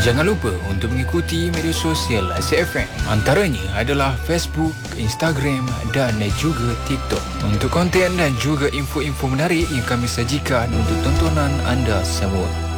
Jangan lupa untuk mengikuti media sosial SFM. Antaranya adalah Facebook, Instagram dan juga TikTok. Untuk konten dan juga info-info menarik yang kami sajikan untuk tontonan anda semua.